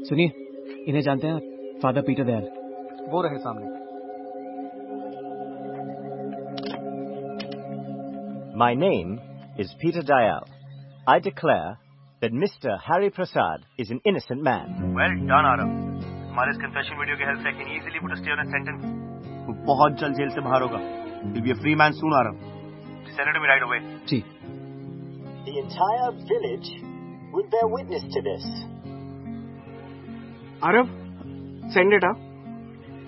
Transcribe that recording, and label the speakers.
Speaker 1: सुनिए, इन्हें जानते हैं आप? Father Peter Dayal.
Speaker 2: वो रहे सामने।
Speaker 3: My name is Peter Dayal. I declare that Mr. Harry Prasad is an innocent man.
Speaker 4: Well done, Arav. हमारे इस confession video के help से I can easily put a stay on a sentence.
Speaker 5: वो बहुत जल्द जेल से बाहर होगा. He'll be a free man soon, Arav.
Speaker 4: Send it to me right away.
Speaker 1: Ji.
Speaker 6: The entire village will bear witness to this.
Speaker 2: Arav, send it up.